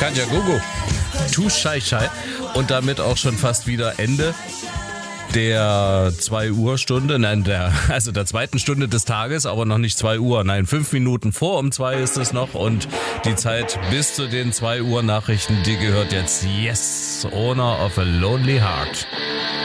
Kanja Gogo. Tu Schei Schei. Und damit auch schon fast wieder Ende der 2 Uhr Stunde, der zweiten Stunde des Tages, aber noch nicht 2 Uhr, 5 Minuten vor um 2 ist es noch und die Zeit bis zu den 2 Uhr Nachrichten, die gehört jetzt Yes, Owner of a Lonely Heart.